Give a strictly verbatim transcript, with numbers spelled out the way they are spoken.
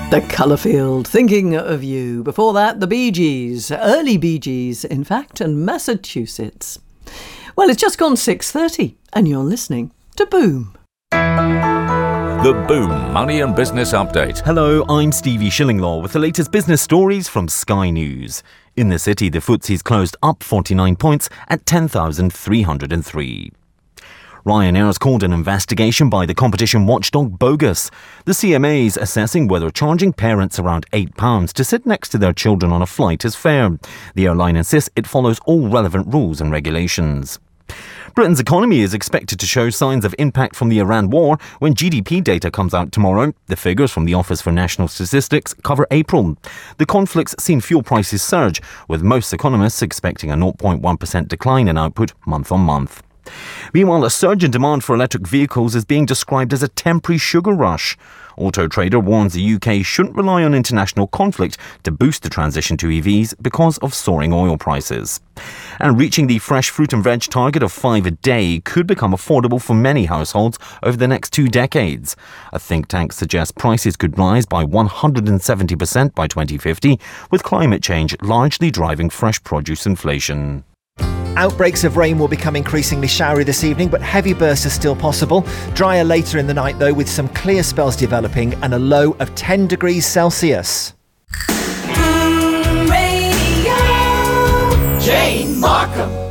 The Colourfield, Thinking of You. Before that, the Bee Gees, early Bee Gees, in fact, and Massachusetts. Well, it's just gone six thirty, and you're listening to Boom. The Boom Money and Business Update. Hello, I'm Stevie Shillinglaw with the latest business stories from Sky News. In the city, the F T S E's closed up forty-nine points at ten thousand three hundred three. Ryanair has called an investigation by the competition watchdog bogus. The C M A is assessing whether charging parents around eight pounds to sit next to their children on a flight is fair. The airline insists it follows all relevant rules and regulations. Britain's economy is expected to show signs of impact from the Iran war when G D P data comes out tomorrow. The figures from the Office for National Statistics cover April. The conflict's seen fuel prices surge, with most economists expecting a zero point one percent decline in output month on month. Meanwhile, a surge in demand for electric vehicles is being described as a temporary sugar rush. Auto Trader warns the U K shouldn't rely on international conflict to boost the transition to E Vs because of soaring oil prices. And reaching the fresh fruit and veg target of five a day could become affordable for many households over the next two decades. A think tank suggests prices could rise by one hundred seventy percent by twenty fifty, with climate change largely driving fresh produce inflation. Outbreaks of rain will become increasingly showery this evening, but heavy bursts are still possible. Drier later in the night, though, with some clear spells developing and a low of ten degrees Celsius. Boom Radio. Jane Markham.